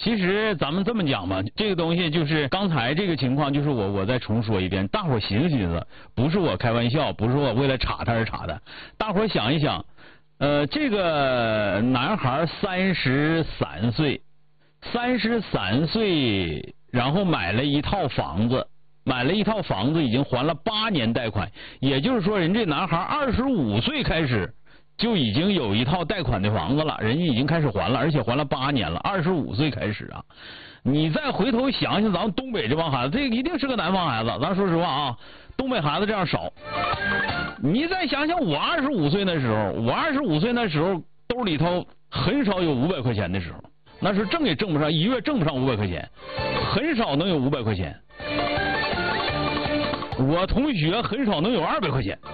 其实咱们这么讲吧，这个东西就是刚才这个情况，就是我再重说一遍，大伙寻思寻思，不是我开玩笑，不是我为了查他而查的，大伙想一想，这个男孩33岁，然后买了一套房子，已经还了8年贷款，也就是说，人这男孩25岁开始就已经有一套贷款的房子了，人家已经开始还了，而且还了8年了，25岁开始啊。你再回头想想，咱们东北这帮孩子，这个一定是个南方孩子，咱说实话啊，东北孩子这样少。你再想想我25岁那时候，兜里头很少有500块钱的时候，那是挣也挣不上，一月挣不上500块钱，很少能有500块钱。我同学很少能有200块钱。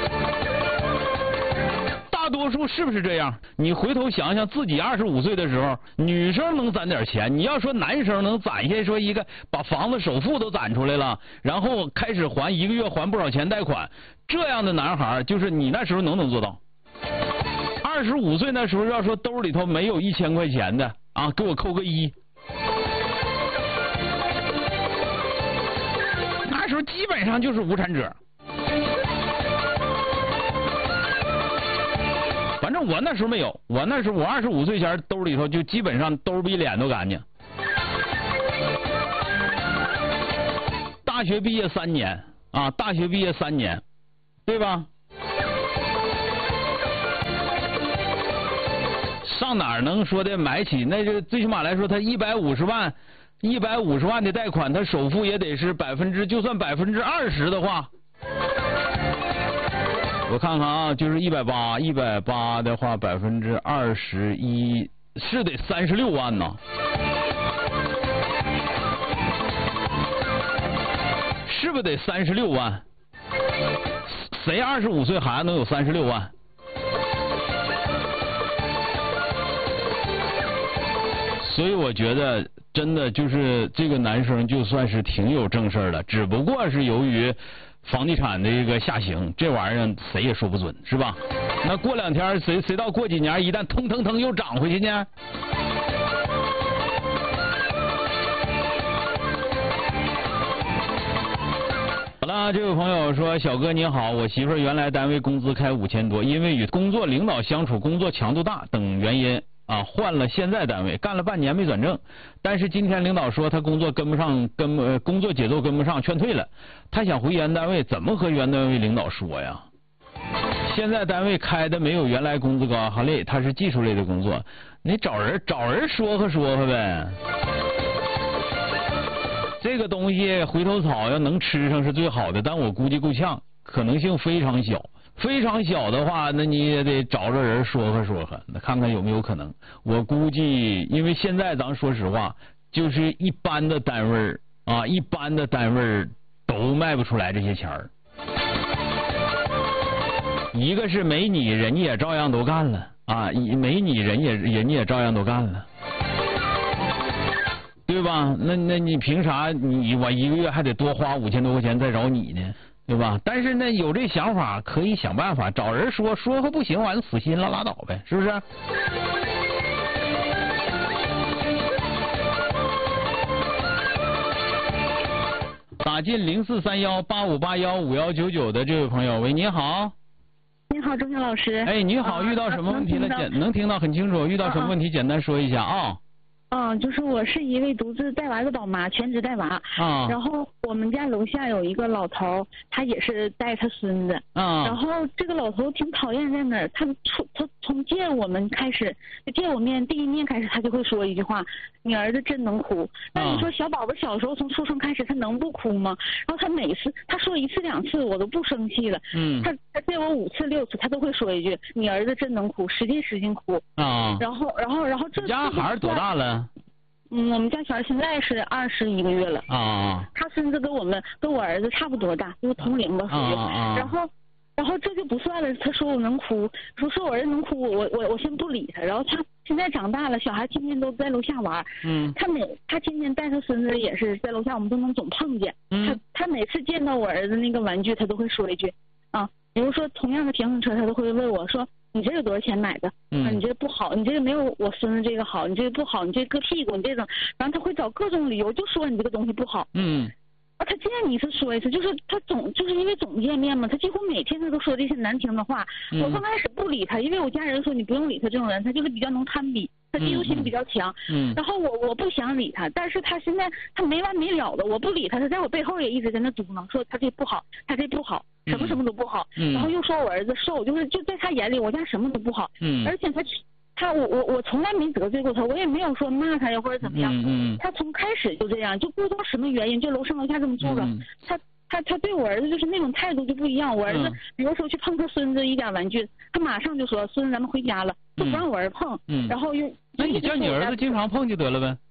大多数是不是这样？你回头想想自己25岁的时候，女生能攒点钱，你要说男生能攒下说一个把房子首付都攒出来了，然后开始还一个月还不少钱贷款，这样的男孩就是你那时候能做到？25岁那时候要说兜里头没有1000块钱的啊，给我扣个1。那时候基本上就是无产者。反正我那时候没有，我25岁前兜里头就基本上兜比脸都干净。大学毕业3年啊，对吧？上哪儿能说的买起？那就最起码来说，他150万的贷款，他首付也得是就算20%的话。我看看啊，就是180的话，21%是得36万呢，是不是得36万？谁25岁孩子能有36万？所以我觉得真的就是这个男生就算是挺有正事的，只不过是由于房地产的一个下行，这玩意儿谁也说不准，是吧？那过2天谁到过几年一旦腾又涨回去呢？好了，这位朋友说，小哥你好，我媳妇儿原来单位工资开5000多，因为与工作领导相处、工作强度大等原因啊，换了现在单位，干了半年没转正，但是今天领导说他工作工作节奏跟不上，劝退了。他想回原单位，怎么和原单位领导说呀？现在单位开的没有原来工资高，好嘞，他是技术类的工作，你找人说和呗。这个东西回头草要能吃上是最好的，但我估计够呛，可能性非常小。非常小的话，那你也得找人说和，那看看有没有可能。我估计，因为现在咱说实话，就是一般的单位都卖不出来这些钱儿。一个是没你，人家也照样都干了啊，没你人家也照样都干了，对吧？那你凭啥我一个月还得多花5000多块钱再找你呢？对吧？但是呢，有这想法可以想办法找人说和不行，完了死心了拉倒呗，是不是？打进043185815199的这位朋友，喂，你好。 你好，周晓老师。 哎，你好，遇到什么问题了？能听到很清楚。遇到什么问题，简单说一下啊。 就是我是一位独自带娃的宝妈，全职带娃。然后我们家楼下有一个老头，他也是带他孙子。然后这个老头挺讨厌在哪儿？他从见我们开始，见我面第一面开始，他就会说一句话：“你儿子真能哭。”那你说小宝宝小时候从出生开始，他能不哭吗？然后他每次他说1次2次，我都不生气了。他见我5次6次，他都会说一句：“你儿子真能哭，使劲哭。”然后这家孩儿多大了？ 我们家小孩现在是21个月了。他孙子跟我儿子差不多大，就是同龄吧属于。然后这就不算了，他说我能哭，说我儿子能哭，我先不理他。然后他现在长大了，小孩天天都在楼下玩。他天天带他孙子也是在楼下，我们都能总碰见。他每次见到我儿子那个玩具，他都会说一句比如说同样的平衡车，他都会问我说你这个多少钱买的？你这个不好，你这个没有我孙子这个好，你这个不好，你这个硌屁股，你这种，然后他会找各种理由就说你这个东西不好。他见你一次说一次，就是他就是因为总见面嘛，他几乎每天他都说这些难听的话。我刚开始不理他，因为我家人说你不用理他这种人，他就是比较能攀比，他嫉妒心比较强。然后我不想理他，但是他现在他没完没了的，我不理他，他在我背后也一直在那嘟囔，说他这不好，他这不好，什么什么都不好。然后又说我儿子瘦，就在他眼里我家什么都不好。而且我从来没得罪过他，我也没有说骂他呀或者怎么样。他从开始就这样，就不知道什么原因，就楼上楼下这么住着。他对我儿子就是那种态度就不一样。我儿子比如说去碰他孙子一点玩具，他马上就说孙子咱们回家了，就不让我儿子碰。然后又那你叫你儿子经常碰就得了呗。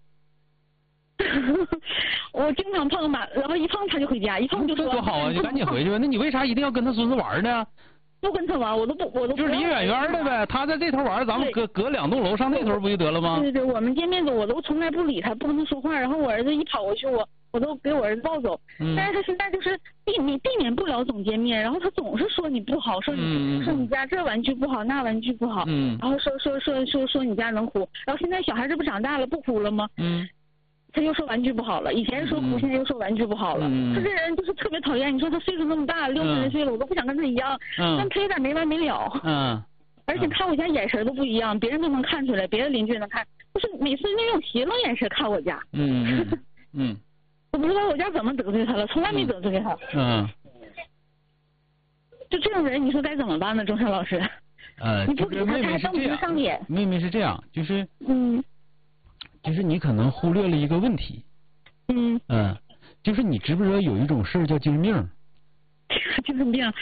我经常碰嘛，然后一碰他就回家，一碰就说多好啊，就赶紧回去吧。那你为啥一定要跟他孙子玩呢？ 不跟他玩，我都就是离远远的呗。他在这头玩，咱们隔2栋楼上那头不就得了吗？ 对，我们见面的我都从来不理他，不跟他说话。然后我儿子一跑过去，我都给我儿子抱走。但是他现在就是避免不了总见面，然后他总是说你不好，说你家这玩具不好，那玩具不好。然后说你家能哭。然后现在小孩这不长大了，不哭了吗？他又说玩具不好了，以前说哭，现在又说玩具不好了。他这人就是特别讨厌。你说他岁数那么大，60来岁了，我都不想跟他一样。但他有点没完没了。而且看我家眼神都不一样，别人都能看出来，别的邻居能看，就是每次那种邪愣眼神看我家。我不知道我家怎么得罪他了，从来没得罪他。就这种人，你说该怎么办呢，钟山老师？你不给他，他还瞪不上眼。 妹妹是这样，就是就是你可能忽略了一个问题。就是你知不知道有一种事叫精神病？ 精神病。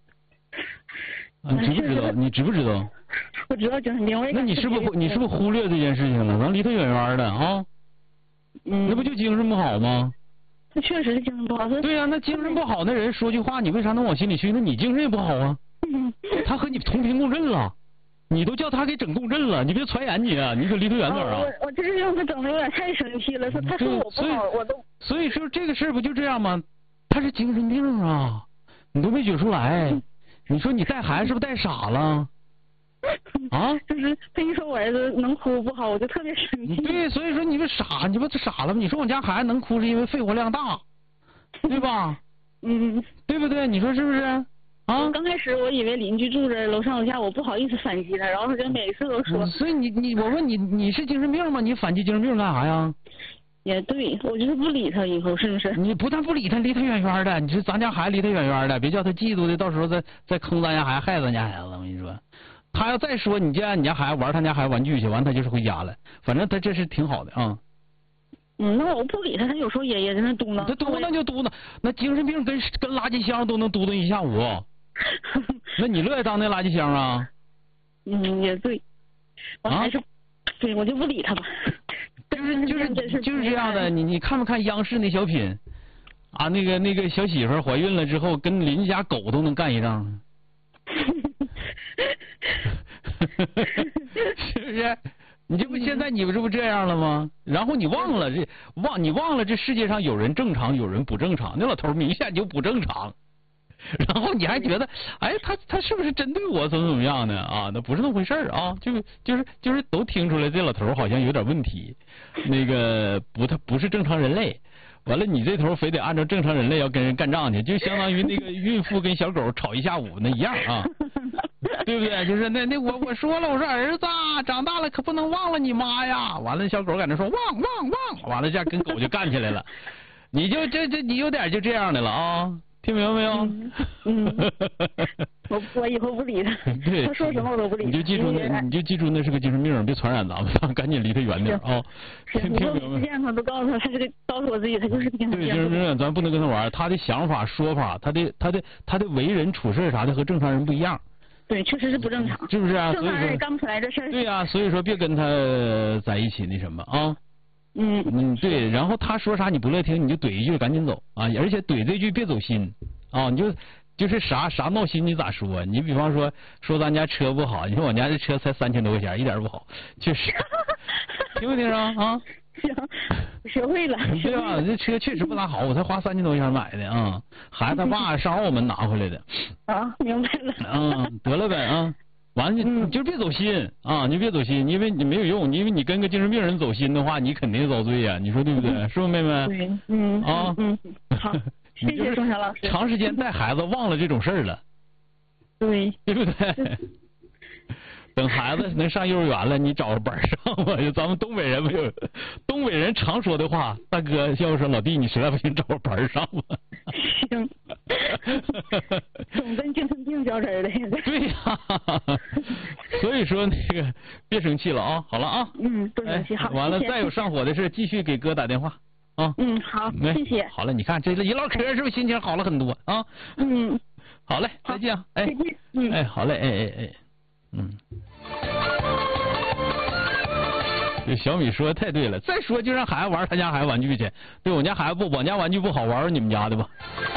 你知不知道？ 我知道精神病，我也。 那你是不是忽略这件事情了？咱离他远远的啊。那不就精神不好吗？ 他确实是精神不好。 对呀，那精神不好的人说句话，你为啥能往心里去？那你精神也不好啊。他和你同频共振了。你都叫他给整共振了，你别传染你啊！你可离他远点啊！ 我这是让他整的有点太生气了，他说我不好，我都。 所以说这个事儿不就这样吗？他是精神病啊，你都没觉出来。你说你带孩子是不是带傻了？啊？ 就是他一说我儿子能哭不好，我就特别生气。 对，所以说你不傻，你不傻了吗？你说我家孩子能哭是因为肺活量大，对吧？对不对？你说是不是？啊！ 刚开始我以为邻居住着楼上楼下，我不好意思反击他，然后他就每次都说。 所以我问你是精神病吗？你反击精神病干啥呀？ 也对，我就是不理他，以后是不是？ 你不但不理他，离他远远的。你说咱家孩子离他远远的，别叫他嫉妒的，到时候再坑咱家孩子，害咱家孩子。我跟你说，他要再说你家孩子玩他家孩子玩具去，完他就是回家了。反正他这是挺好的啊。 那我不理他，他有时候也在那嘟囔。 他嘟囔就嘟囔，那精神病跟垃圾箱都能嘟囔一下午。那你乐意当那垃圾箱啊？ 也对。我还是，对我就不理他吧。 就是这样的。你看没看央视那小品啊？那个小媳妇怀孕了之后，跟邻家狗都能干一仗。是不是？你这不现在你这不这样了吗？然后你忘了这世界上有人正常，有人不正常。那老头明显就不正常。然后你还觉得，哎，他是不是针对我怎么样的啊？那不是那么回事啊，就是都听出来这老头好像有点问题，那个他不是正常人类。完了，你这头非得按照正常人类要跟人干仗去，就相当于那个孕妇跟小狗吵一下午那一样啊，对不对？就是那我说了，我说儿子长大了可不能忘了你妈呀。完了，小狗在那说忘，完了这样跟狗就干起来了。你就你有点就这样的了啊。听明白没有？ 我以后不理他。 对， 他说什么我都不理他。 你就记住那是个精神病，别传染咱们，赶紧离他远点啊！听明白？ 实际上他都告诉他，告诉我自己，他就是精神病。 对，精神病咱不能跟他玩，他的想法、说法，他的为人处事啥的和正常人不一样。 对，确实是不正常。 是不是啊？ 正常人也干不出来这事儿。 对呀，所以说别跟他在一起那什么啊。对，然后他说啥你不乐听，你就怼一句赶紧走啊！而且怼这句别走心啊！你就是啥闹心你咋说？你比方说咱家车不好，你说我家这车才3000多块钱，一点不好，确实，听没听着啊？ 行，学会了。 对吧？这车确实不咋好，我才花3000多块钱买的啊！孩子他爸上澳门拿回来的。 啊，明白了。 得了呗啊。 完了你就别走心啊，你别走心，因为你没有用，因为你跟个精神病人走心的话，你肯定遭罪呀，你说对不对？是不妹妹？ 对，好，谢谢钟晓老师。 长时间带孩子忘了这种事儿了， 对， 对不对？等孩子能上幼儿园了，你找个班上吧。就咱们东北人没有，东北人常说的话，大哥要是说老弟，你实在不行找个班上吧。 行。总跟精神病较真儿的。 对呀，所以说那个别生气了啊，好了啊。 不生气，好。 完了，再有上火的事，继续给哥打电话啊。 好，谢谢。 好了，你看这一唠嗑，是不是心情好了很多啊？好嘞，再见啊。 再见。 哎，好嘞，这小米说的太对了，再说就让孩子玩他家孩子玩具去，对我家孩子不，我家玩具不好，玩你们家的吧。